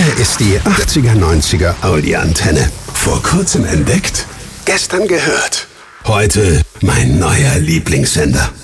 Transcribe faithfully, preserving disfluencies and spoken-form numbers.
Hier ist die achtziger neunziger Audi-Antenne. Vor kurzem entdeckt, gestern gehört. Heute mein neuer Lieblingssender.